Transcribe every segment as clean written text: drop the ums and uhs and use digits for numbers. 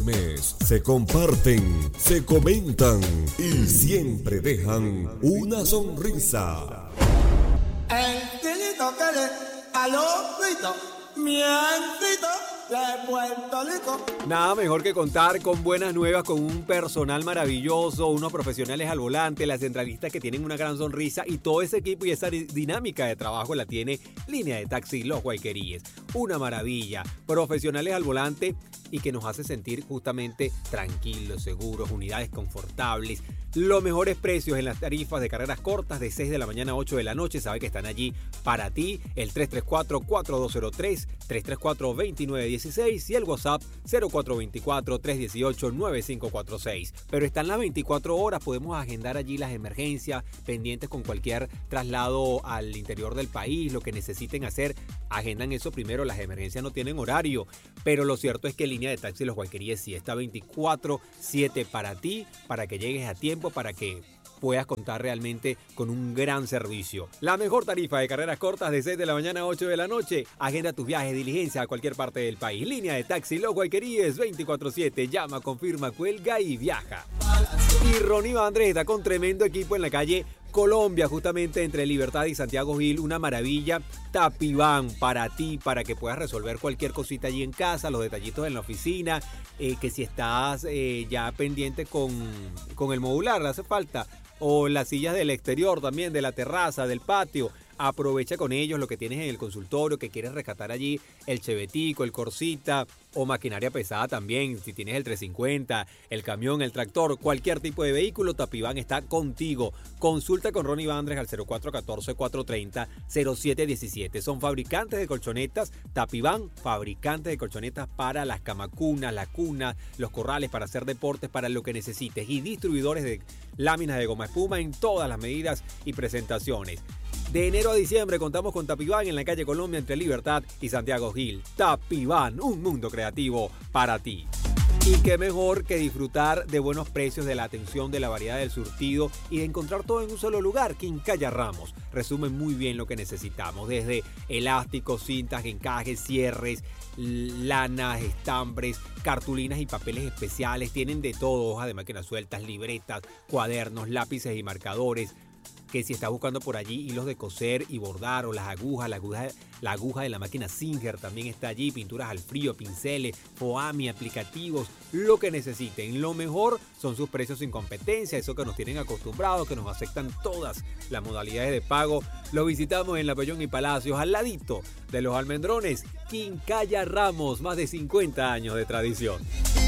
Se comparten, se comentan y siempre dejan una sonrisa. El tilito que le al ojito, mientito de Puerto Rico. Nada mejor que contar con buenas nuevas, con un personal maravilloso, unos profesionales al volante, las centralistas que tienen una gran sonrisa y todo ese equipo y esa dinámica de trabajo la tiene Línea de Taxi Los Guayqueríes. Una maravilla, profesionales al volante y que nos hace sentir justamente tranquilos, seguros, unidades confortables, los mejores precios en las tarifas de carreras cortas de 6 de la mañana a 8 de la noche. Sabe que están allí para ti, el 334-4203, 334-2916 y el WhatsApp 0424-318-9546. Pero están las 24 horas, podemos agendar allí las emergencias, pendientes con cualquier traslado al interior del país, lo que necesiten hacer, agendan eso primero. Las emergencias no tienen horario, pero lo cierto es que Línea de Taxi Los Guayqueríes sí está 24/7 para ti, para que llegues a tiempo, para que puedas contar realmente con un gran servicio. La mejor tarifa de carreras cortas de 6 de la mañana a 8 de la noche. Agenda tus viajes, diligencia a cualquier parte del país. Línea de Taxi Los Guayqueríes 24/7. Llama, confirma, cuelga y viaja. Y Ronnie Vandrés está con tremendo equipo en la calle Colombia, justamente entre Libertad y Santiago Gil. Una maravilla. Tapiván para ti, para que puedas resolver cualquier cosita allí en casa, los detallitos en la oficina, que si estás ya pendiente con el modular, le hace falta, o las sillas del exterior también, de la terraza, del patio. Aprovecha con ellos lo que tienes en el consultorio, que quieres rescatar allí el chevetico, el corsita o maquinaria pesada también. Si tienes el 350, el camión, el tractor, cualquier tipo de vehículo, Tapiván está contigo. Consulta con Ronnie Vandrés al 0414-430-0717. Son fabricantes de colchonetas. Tapiván, fabricantes de colchonetas para las camacunas, la cuna, los corrales, para hacer deportes, para lo que necesites. Y distribuidores de láminas de goma espuma en todas las medidas y presentaciones. De enero a diciembre contamos con Tapiván en la calle Colombia entre Libertad y Santiago Gil. Tapiván, un mundo creativo para ti. Y qué mejor que disfrutar de buenos precios, de la atención, de la variedad del surtido y de encontrar todo en un solo lugar. Quincalla Ramos resume muy bien lo que necesitamos, desde elásticos, cintas, encajes, cierres, lanas, estambres, cartulinas y papeles especiales. Tienen de todo, hojas de máquinas sueltas, libretas, cuadernos, lápices y marcadores. Que si estás buscando por allí hilos de coser y bordar, o las agujas, la aguja de la máquina Singer también está allí, pinturas al frío, pinceles, foami, aplicativos, lo que necesiten. Lo mejor son sus precios sin competencia, eso que nos tienen acostumbrados, que nos aceptan todas las modalidades de pago. Lo visitamos en La Pellón y Palacios, al ladito de Los Almendrones. Quincalla Ramos, más de 50 años de tradición.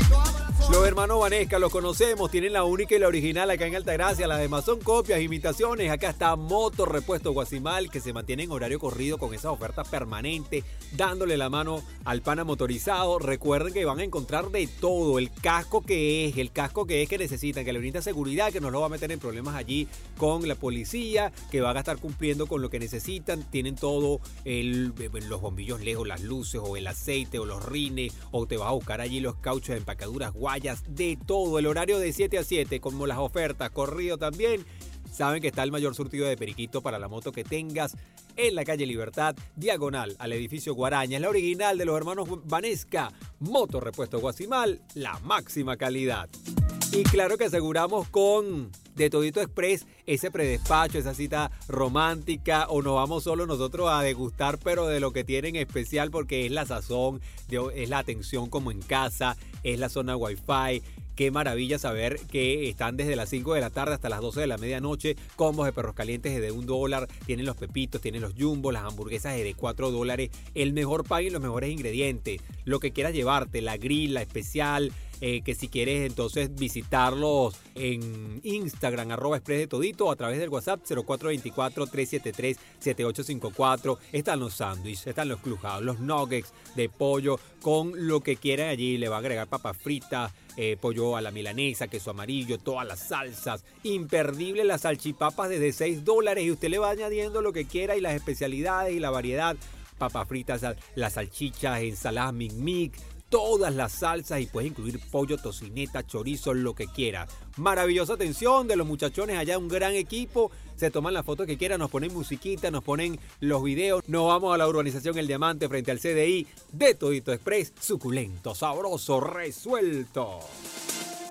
Los hermanos Vanesca los conocemos, tienen la única y la original acá en Altagracia. Las demás son copias, imitaciones. Acá está Moto Repuesto Guasimal, que se mantiene en horario corrido con esas ofertas permanentes, dándole la mano al pana motorizado. Recuerden que van a encontrar de todo, el casco que es que necesitan, que le brinda seguridad, que no lo va a meter en problemas allí con la policía, que van a estar cumpliendo con lo que necesitan. Tienen todo, los bombillos lejos, las luces, o el aceite, o los rines, o te vas a buscar allí los cauchos de empacaduras, guayas, de todo. El horario de 7 a 7, como las ofertas, corrido también. Saben que está el mayor surtido de periquito para la moto que tengas en la calle Libertad, diagonal al edificio Guaraña. Es la original de los hermanos Vanesca. Moto Repuesto Guasimal, la máxima calidad. Y claro que aseguramos con De Todito Express ese predespacho, esa cita romántica, o nos vamos solo nosotros a degustar, pero de lo que tienen especial, porque es la sazón, es la atención como en casa, es la zona Wi-Fi. Qué maravilla saber que están desde las 5 de la tarde hasta las 12 de la medianoche. Combos de perros calientes de $1. Tienen los pepitos, tienen los jumbo, las hamburguesas de $4. El mejor pan y los mejores ingredientes. Lo que quieras llevarte, la grill, la especial. Que si quieres entonces visitarlos en Instagram, @express de todito, o a través del WhatsApp 0424-373-7854. Están los sándwiches, están los clujados, los nuggets de pollo, con lo que quieran allí. Le va a agregar papas fritas, pollo a la milanesa, queso amarillo, todas las salsas. Imperdible las salchipapas desde $6, y usted le va añadiendo lo que quiera, y las especialidades y la variedad. Papas fritas, las salchichas, ensaladas mix, todas las salsas y puedes incluir pollo, tocineta, chorizo, lo que quieras. Maravillosa atención de los muchachones allá, un gran equipo. Se toman las fotos que quieran, nos ponen musiquita, nos ponen los videos. Nos vamos a la urbanización El Diamante frente al CDI de Todito Express. Suculento, sabroso, resuelto.